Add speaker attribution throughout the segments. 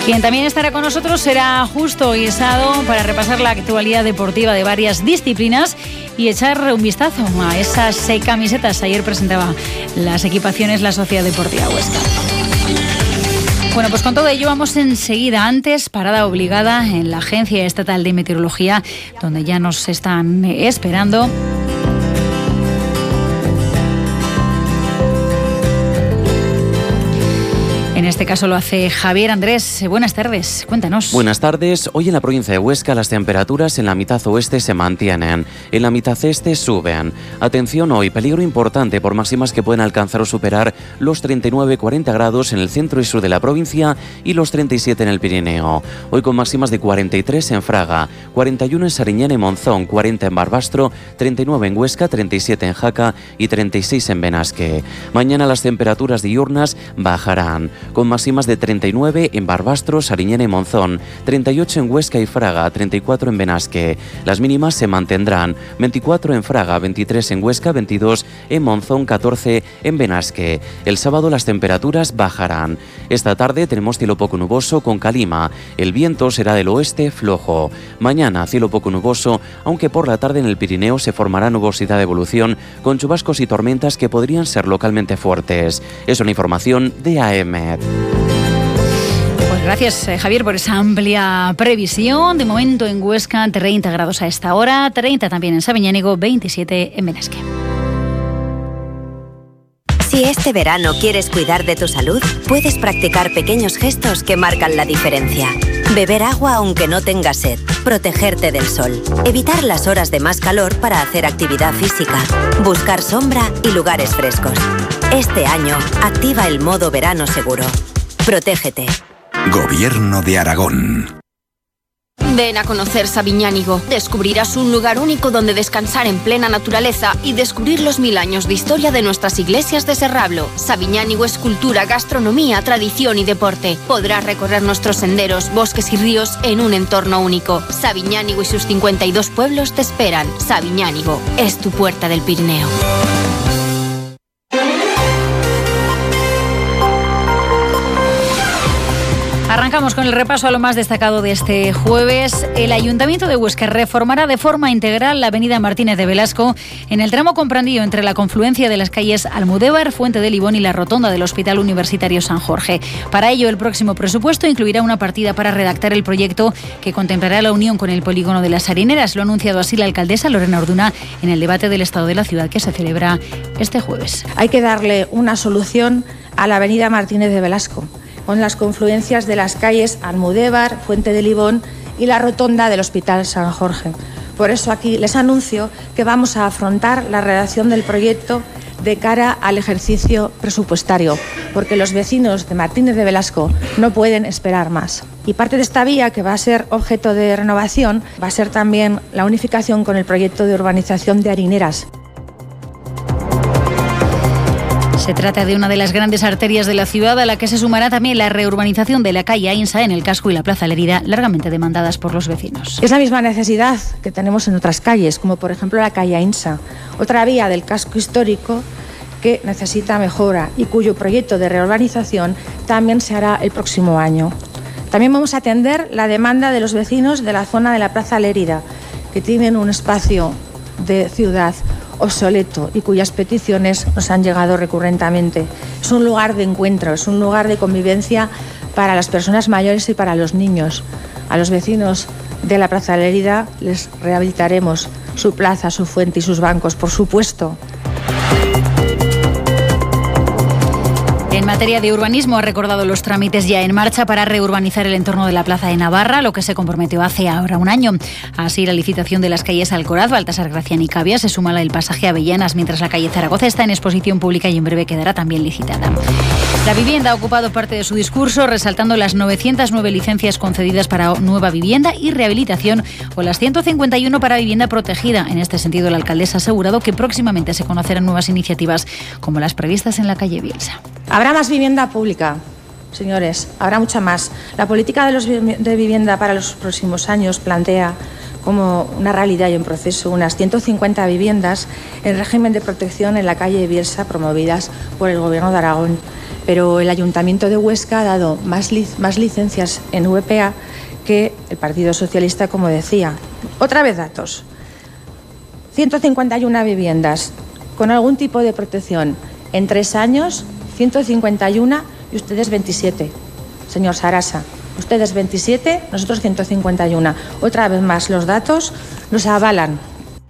Speaker 1: Quien también estará con nosotros será Justo Guisado para repasar la actualidad deportiva de varias disciplinas y echar un vistazo a esas camisetas. Ayer presentaba las equipaciones la Sociedad Deportiva Huesca. Bueno, pues con todo ello vamos enseguida. Antes, parada obligada en la Agencia Estatal de Meteorología, donde ya nos están esperando. En este caso lo hace Javier Andrés. Buenas tardes, cuéntanos.
Speaker 2: Buenas tardes. Hoy en la provincia de Huesca las temperaturas en la mitad oeste se mantienen, en la mitad este suben. Atención hoy, peligro importante por máximas que pueden alcanzar o superar los 39-40 grados en el centro y sur de la provincia y los 37 en el Pirineo. Hoy con máximas de 43 en Fraga, 41 en Sariñana y Monzón, 40 en Barbastro, 39 en Huesca, 37 en Jaca y 36 en Benasque. Mañana las temperaturas diurnas bajarán, con máximas de 39 en Barbastro, Sariñana y Monzón, 38 en Huesca y Fraga, 34 en Benasque. Las mínimas se mantendrán, 24 en Fraga, 23 en Huesca, 22 en Monzón, 14 en Benasque. El sábado las temperaturas bajarán. Esta tarde tenemos cielo poco nuboso con calima. El viento será del oeste flojo. Mañana cielo poco nuboso, aunque por la tarde en el Pirineo se formará nubosidad de evolución con chubascos y tormentas que podrían ser localmente fuertes. Es una información de AEMET.
Speaker 1: Pues gracias, Javier, por esa amplia previsión. De momento en Huesca, 30 grados a esta hora, 30 también en Sabiñánigo, 27 en Benasque.
Speaker 3: Si este verano quieres cuidar de tu salud, puedes practicar pequeños gestos que marcan la diferencia. Beber agua aunque no tengas sed, protegerte del sol, evitar las horas de más calor para hacer actividad física, buscar sombra y lugares frescos. Este año, activa el modo verano seguro. Protégete.
Speaker 4: Gobierno de Aragón.
Speaker 5: Ven a conocer Sabiñánigo. Descubrirás un lugar único donde descansar en plena naturaleza y descubrir los 1000 años de historia de nuestras iglesias de Serrablo. Sabiñánigo es cultura, gastronomía, tradición y deporte. Podrás recorrer nuestros senderos, bosques y ríos en un entorno único. Sabiñánigo y sus 52 pueblos te esperan. Sabiñánigo es tu puerta del Pirineo.
Speaker 1: Arrancamos con el repaso a lo más destacado de este jueves. El Ayuntamiento de Huesca reformará de forma integral la avenida Martínez de Velasco en el tramo comprendido entre la confluencia de las calles Almudévar, Fuente de Libón y la rotonda del Hospital Universitario San Jorge. Para ello, el próximo presupuesto incluirá una partida para redactar el proyecto que contemplará la unión con el polígono de las Harineras. Lo ha anunciado así la alcaldesa Lorena Orduna en el debate del estado de la ciudad que se celebra este jueves.
Speaker 6: Hay que darle una solución a la avenida Martínez de Velasco, con las confluencias de las calles Almudévar, Fuente de Libón y la rotonda del Hospital San Jorge. Por eso aquí les anuncio que vamos a afrontar la redacción del proyecto de cara al ejercicio presupuestario, porque los vecinos de Martínez de Velasco no pueden esperar más. Y parte de esta vía, que va a ser objeto de renovación, va a ser también la unificación con el proyecto de urbanización de Harineras.
Speaker 1: Se trata de una de las grandes arterias de la ciudad a la que se sumará también la reurbanización de la calle Ainsa en el casco y la Plaza Lérida, largamente demandadas por los vecinos.
Speaker 6: Es la misma necesidad que tenemos en otras calles, como por ejemplo la calle Ainsa, otra vía del casco histórico que necesita mejora y cuyo proyecto de reurbanización también se hará el próximo año. También vamos a atender la demanda de los vecinos de la zona de la Plaza Lérida, que tienen un espacio de ciudad obsoleto y cuyas peticiones nos han llegado recurrentemente. Es un lugar de encuentro, es un lugar de convivencia para las personas mayores y para los niños. A los vecinos de la Plaza Lérida les rehabilitaremos su plaza, su fuente y sus bancos, por supuesto.
Speaker 1: En materia de urbanismo ha recordado los trámites ya en marcha para reurbanizar el entorno de la Plaza de Navarra, lo que se comprometió hace ahora un año. Así, la licitación de las calles Alcoraz, Baltasar Gracián y Cavia se suma el pasaje Avellanas, mientras la calle Zaragoza está en exposición pública y en breve quedará también licitada. La vivienda ha ocupado parte de su discurso, resaltando las 909 licencias concedidas para nueva vivienda y rehabilitación o las 151 para vivienda protegida. En este sentido, la alcaldesa ha asegurado que próximamente se conocerán nuevas iniciativas como las previstas en la calle Bielsa.
Speaker 6: Habrá más vivienda pública, señores, habrá mucha más. La política de vivienda para los próximos años plantea como una realidad y un proceso unas 150 viviendas en régimen de protección en la calle Bielsa promovidas por el Gobierno de Aragón. pero el Ayuntamiento de Huesca ha dado más licencias en VPA que el Partido Socialista, como decía. Otra vez datos. 151 viviendas con algún tipo de protección. En 3 años, 151 y ustedes 27. Señor Sarasa, ustedes 27, nosotros 151. Otra vez más, los datos nos avalan.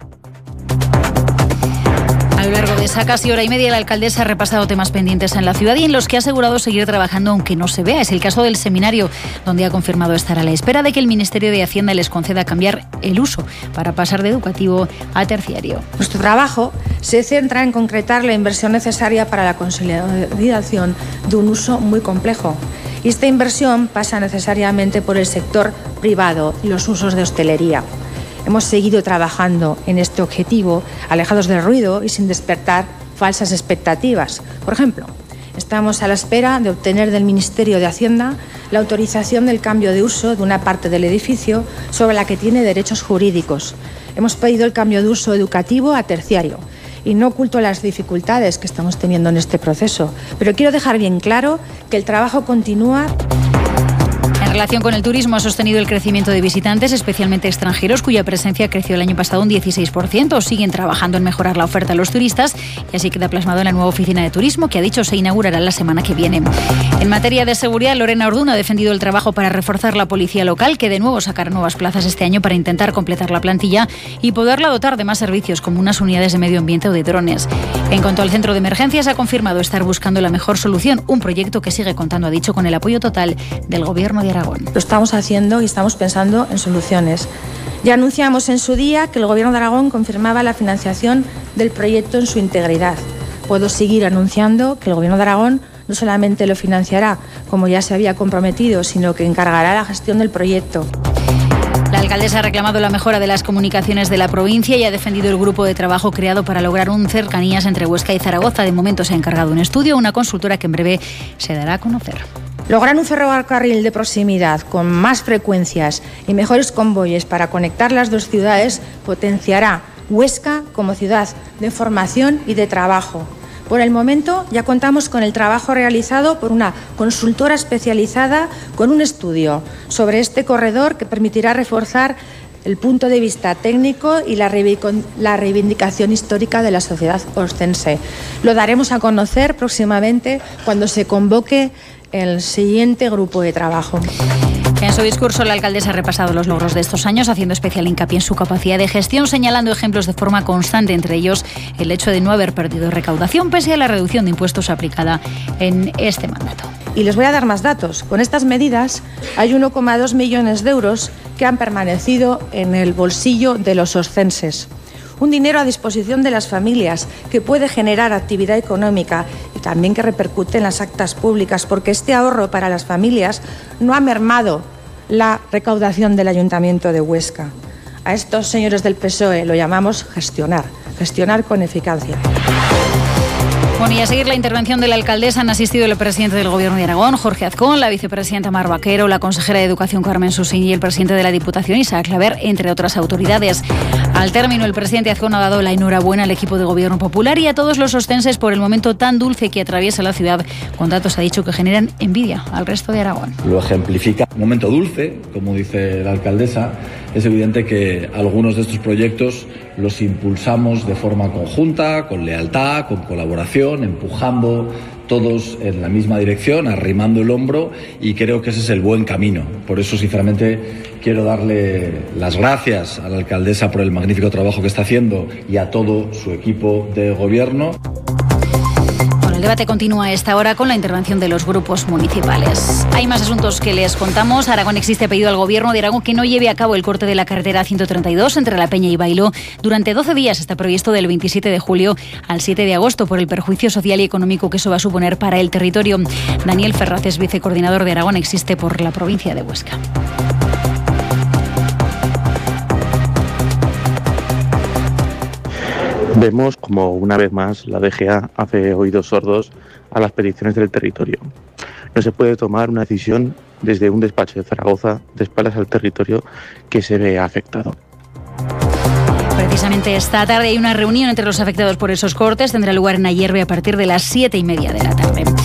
Speaker 1: A lo largo de esa casi hora y media, la alcaldesa ha repasado temas pendientes en la ciudad y en los que ha asegurado seguir trabajando aunque no se vea. Es el caso del seminario, donde ha confirmado estar a la espera de que el Ministerio de Hacienda les conceda cambiar el uso para pasar de educativo a terciario.
Speaker 6: Nuestro trabajo se centra en concretar la inversión necesaria para la consolidación de un uso muy complejo. Y esta inversión pasa necesariamente por el sector privado y los usos de hostelería. Hemos seguido trabajando en este objetivo, alejados del ruido y sin despertar falsas expectativas. Por ejemplo, estamos a la espera de obtener del Ministerio de Hacienda la autorización del cambio de uso de una parte del edificio sobre la que tiene derechos jurídicos. Hemos pedido el cambio de uso educativo a terciario y no oculto las dificultades que estamos teniendo en este proceso, pero quiero dejar bien claro que el trabajo continúa.
Speaker 1: En relación con el turismo, ha sostenido el crecimiento de visitantes, especialmente extranjeros, cuya presencia creció el año pasado un 16%. Siguen trabajando en mejorar la oferta a los turistas y así queda plasmado en la nueva oficina de turismo, que ha dicho se inaugurará la semana que viene. En materia de seguridad, Lorena Orduna ha defendido el trabajo para reforzar la policía local, que de nuevo sacará nuevas plazas este año para intentar completar la plantilla y poderla dotar de más servicios, como unas unidades de medio ambiente o de drones. En cuanto al centro de emergencias, ha confirmado estar buscando la mejor solución, un proyecto que sigue contando, ha dicho, con el apoyo total del Gobierno de Aragón.
Speaker 6: Lo estamos haciendo y estamos pensando en soluciones. Ya anunciamos en su día que el Gobierno de Aragón confirmaba la financiación del proyecto en su integridad. Puedo seguir anunciando que el Gobierno de Aragón no solamente lo financiará, como ya se había comprometido, sino que encargará la gestión del proyecto.
Speaker 1: La alcaldesa ha reclamado la mejora de las comunicaciones de la provincia y ha defendido el grupo de trabajo creado para lograr un cercanías entre Huesca y Zaragoza. De momento se ha encargado un estudio a una consultora que en breve se dará a conocer.
Speaker 6: Lograr un ferrocarril de proximidad con más frecuencias y mejores convoyes para conectar las dos ciudades potenciará Huesca como ciudad de formación y de trabajo. Por el momento ya contamos con el trabajo realizado por una consultora especializada con un estudio sobre este corredor que permitirá reforzar el punto de vista técnico y la reivindicación histórica de la sociedad oscense. Lo daremos a conocer próximamente cuando se convoque el siguiente grupo de trabajo.
Speaker 1: En su discurso, la alcaldesa ha repasado los logros de estos años, haciendo especial hincapié en su capacidad de gestión, señalando ejemplos de forma constante, entre ellos el hecho de no haber perdido recaudación pese a la reducción de impuestos aplicada en este mandato.
Speaker 6: Y les voy a dar más datos. Con estas medidas hay 1,2 millones de euros que han permanecido en el bolsillo de los oscenses. Un dinero a disposición de las familias que puede generar actividad económica y también que repercute en las actas públicas, porque este ahorro para las familias no ha mermado la recaudación del Ayuntamiento de Huesca. A estos señores del PSOE lo llamamos gestionar con eficacia.
Speaker 1: Bueno, y a seguir la intervención de la alcaldesa han asistido el presidente del Gobierno de Aragón, Jorge Azcón, la vicepresidenta Mar Vaquero, la consejera de Educación Carmen Susín y el presidente de la Diputación, Isaac Claver, entre otras autoridades. Al término, el presidente Azcón ha dado la enhorabuena al equipo de Gobierno Popular y a todos los oscenses por el momento tan dulce que atraviesa la ciudad, con datos, ha dicho, que generan envidia al resto de Aragón.
Speaker 7: Lo ejemplifica. Un momento dulce, como dice la alcaldesa. Es evidente que algunos de estos proyectos los impulsamos de forma conjunta, con lealtad, con colaboración, empujando todos en la misma dirección, arrimando el hombro, y creo que ese es el buen camino. Por eso, sinceramente, quiero darle las gracias a la alcaldesa por el magnífico trabajo que está haciendo y a todo su equipo de gobierno.
Speaker 1: El debate continúa a esta hora con la intervención de los grupos municipales. Hay más asuntos que les contamos. Aragón Existe ha pedido al Gobierno de Aragón que no lleve a cabo el corte de la carretera 132 entre La Peña y Bailó durante 12 días. Está previsto del 27 de julio al 7 de agosto por el perjuicio social y económico que eso va a suponer para el territorio. Daniel Ferraz es vicecoordinador de Aragón Existe por la provincia de Huesca.
Speaker 8: Vemos como una vez más la DGA hace oídos sordos a las peticiones del territorio. No se puede tomar una decisión desde un despacho de Zaragoza de espaldas al territorio que se ve afectado.
Speaker 1: Precisamente esta tarde hay una reunión entre los afectados por esos cortes. Tendrá lugar en Ayerbe a partir de las 7:30 de la tarde.